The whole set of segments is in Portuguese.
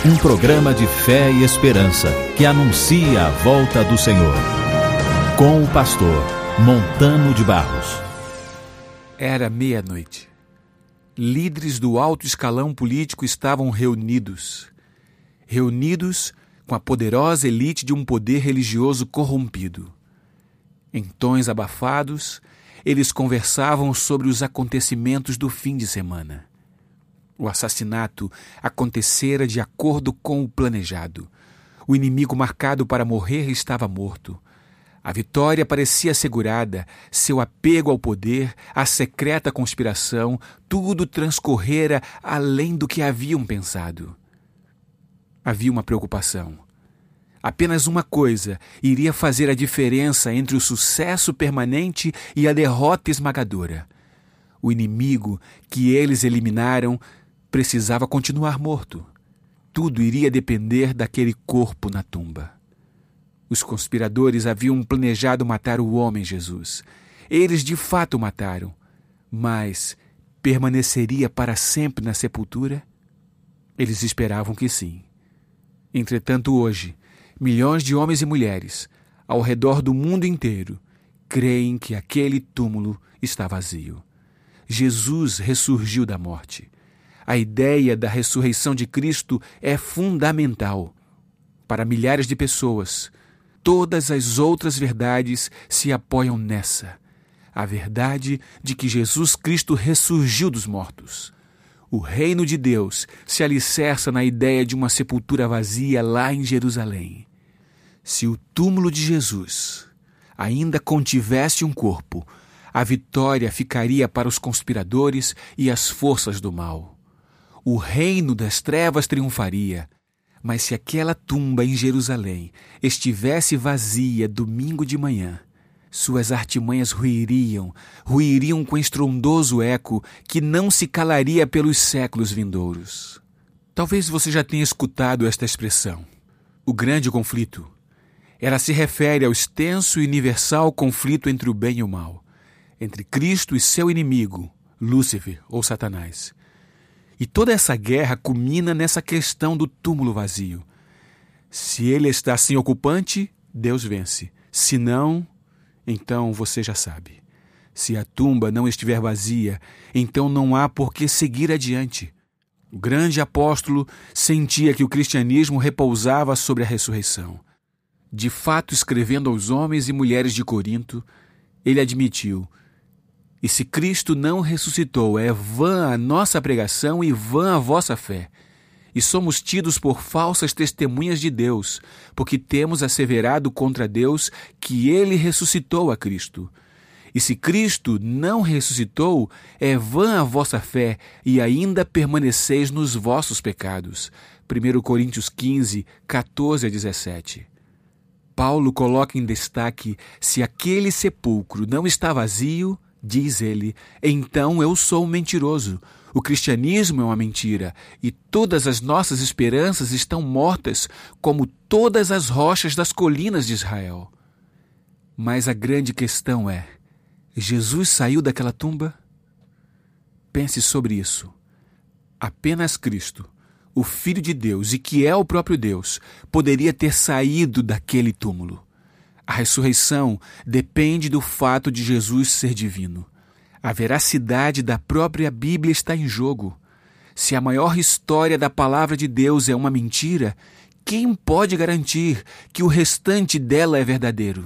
Um programa de fé e esperança que anuncia a volta do Senhor. Com o pastor Montano de Barros. Era meia-noite. Líderes do alto escalão político estavam reunidos com a poderosa elite de um poder religioso corrompido. Em tons abafados, eles conversavam sobre os acontecimentos do fim de semana. O assassinato acontecera de acordo com o planejado. O inimigo marcado para morrer estava morto. A vitória parecia assegurada, seu apego ao poder, a secreta conspiração, tudo transcorrera além do que haviam pensado. Havia uma preocupação. Apenas uma coisa iria fazer a diferença entre o sucesso permanente e a derrota esmagadora. O inimigo que eles eliminaram precisava continuar morto. Tudo iria depender daquele corpo na tumba. Os conspiradores haviam planejado matar o homem Jesus. Eles de fato o mataram, mas permaneceria para sempre na sepultura? Eles esperavam que sim. Entretanto, hoje, milhões de homens e mulheres, ao redor do mundo inteiro, creem que aquele túmulo está vazio. Jesus ressurgiu da morte. A ideia da ressurreição de Cristo é fundamental. Para milhares de pessoas, todas as outras verdades se apoiam nessa. A verdade de que Jesus Cristo ressurgiu dos mortos. O reino de Deus se alicerça na ideia de uma sepultura vazia lá em Jerusalém. Se o túmulo de Jesus ainda contivesse um corpo, a vitória ficaria para os conspiradores e as forças do mal. O reino das trevas triunfaria, mas se aquela tumba em Jerusalém estivesse vazia domingo de manhã, suas artimanhas ruiriam com estrondoso eco que não se calaria pelos séculos vindouros. Talvez você já tenha escutado esta expressão, o grande conflito. Ela se refere ao extenso e universal conflito entre o bem e o mal, entre Cristo e seu inimigo, Lúcifer ou Satanás. E toda essa guerra culmina nessa questão do túmulo vazio. Se ele está sem ocupante, Deus vence. Se não, então você já sabe. Se a tumba não estiver vazia, então não há por que seguir adiante. O grande apóstolo sentia que o cristianismo repousava sobre a ressurreição. De fato, escrevendo aos homens e mulheres de Corinto, ele admitiu: e se Cristo não ressuscitou, é vã a nossa pregação e vã a vossa fé. E somos tidos por falsas testemunhas de Deus, porque temos asseverado contra Deus que ele ressuscitou a Cristo. E se Cristo não ressuscitou, é vã a vossa fé e ainda permaneceis nos vossos pecados. 1 Coríntios 15, 14 a 17. Paulo coloca em destaque: se aquele sepulcro não está vazio, diz ele, então eu sou um mentiroso. O cristianismo é uma mentira e todas as nossas esperanças estão mortas, como todas as rochas das colinas de Israel. Mas a grande questão é: Jesus saiu daquela tumba? Pense sobre isso. Apenas Cristo, o Filho de Deus e que é o próprio Deus, poderia ter saído daquele túmulo. A ressurreição depende do fato de Jesus ser divino. A veracidade da própria Bíblia está em jogo. Se a maior história da palavra de Deus é uma mentira, quem pode garantir que o restante dela é verdadeiro?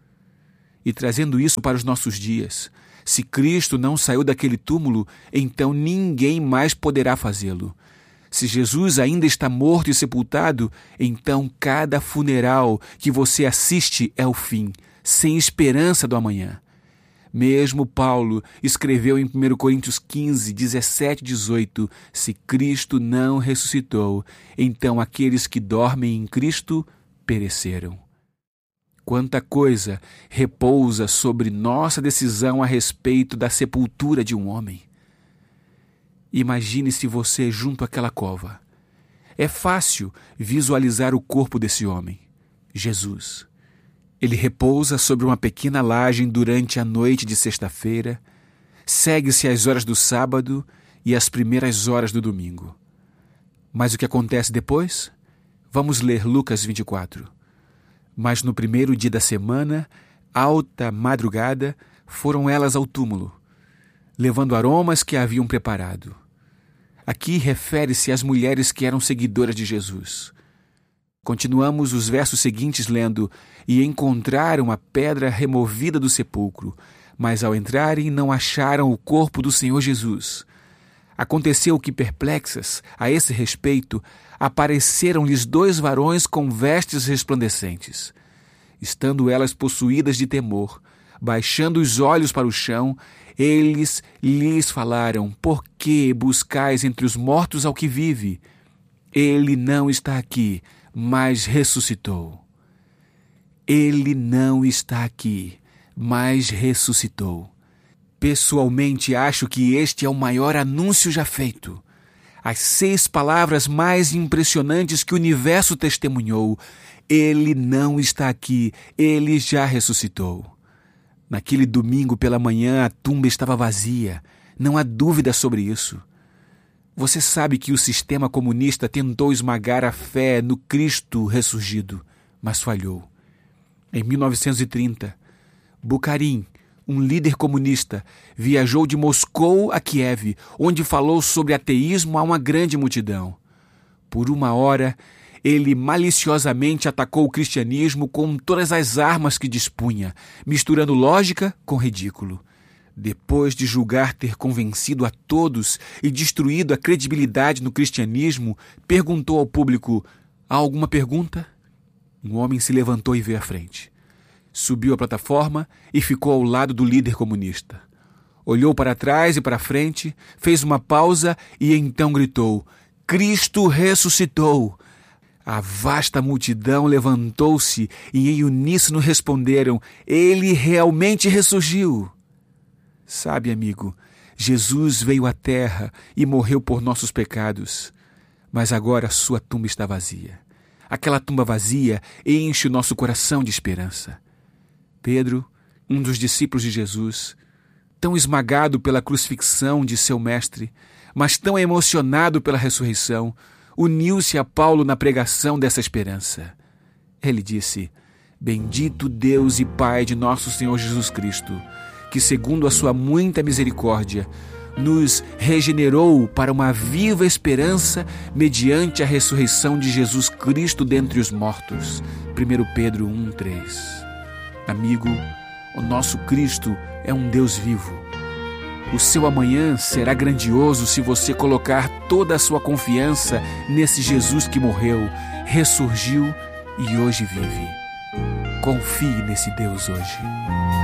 E trazendo isso para os nossos dias, se Cristo não saiu daquele túmulo, então ninguém mais poderá fazê-lo. Se Jesus ainda está morto e sepultado, então cada funeral que você assiste é o fim, sem esperança do amanhã. Mesmo Paulo escreveu em 1 Coríntios 15, 17 e 18, se Cristo não ressuscitou, então aqueles que dormem em Cristo pereceram. Quanta coisa repousa sobre nossa decisão a respeito da sepultura de um homem. Imagine-se você junto àquela cova. É fácil visualizar o corpo desse homem, Jesus. Ele repousa sobre uma pequena laje durante a noite de sexta-feira, segue-se as horas do sábado e as primeiras horas do domingo. Mas o que acontece depois? Vamos ler Lucas 24. Mas no primeiro dia da semana, alta madrugada, foram elas ao túmulo, levando aromas que haviam preparado. Aqui refere-se às mulheres que eram seguidoras de Jesus. Continuamos os versos seguintes lendo: E encontraram a pedra removida do sepulcro, mas ao entrarem não acharam o corpo do Senhor Jesus. Aconteceu que, perplexas a esse respeito, apareceram-lhes 2 varões com vestes resplandecentes. Estando elas possuídas de temor, baixando os olhos para o chão, eles lhes falaram: Por que buscais entre os mortos ao que vive? Ele não está aqui, mas ressuscitou. Ele não está aqui, mas ressuscitou. Pessoalmente, acho que este é o maior anúncio já feito. As 6 palavras mais impressionantes que o universo testemunhou. Ele não está aqui, ele já ressuscitou. Naquele domingo pela manhã, a tumba estava vazia. Não há dúvida sobre isso. Você sabe que o sistema comunista tentou esmagar a fé no Cristo ressurgido, mas falhou. Em 1930, Bukharin, um líder comunista, viajou de Moscou a Kiev, onde falou sobre ateísmo a uma grande multidão. Por 1 hora, ele maliciosamente atacou o cristianismo com todas as armas que dispunha, misturando lógica com ridículo. Depois de julgar ter convencido a todos e destruído a credibilidade no cristianismo, perguntou ao público: há alguma pergunta? Um homem se levantou e veio à frente. Subiu à plataforma e ficou ao lado do líder comunista. Olhou para trás e para frente, fez uma pausa e então gritou: Cristo ressuscitou! A vasta multidão levantou-se e em uníssono responderam: Ele realmente ressurgiu! Sabe, amigo, Jesus veio à terra e morreu por nossos pecados, mas agora sua tumba está vazia. Aquela tumba vazia enche o nosso coração de esperança. Pedro, um dos discípulos de Jesus, tão esmagado pela crucifixão de seu mestre, mas tão emocionado pela ressurreição, uniu-se a Paulo na pregação dessa esperança. Ele disse: Bendito Deus e Pai de nosso Senhor Jesus Cristo, que segundo a sua muita misericórdia, nos regenerou para uma viva esperança mediante a ressurreição de Jesus Cristo dentre os mortos. 1 Pedro 1:3. Amigo, o nosso Cristo é um Deus vivo. O seu amanhã será grandioso se você colocar toda a sua confiança nesse Jesus que morreu, ressurgiu e hoje vive. Confie nesse Deus hoje.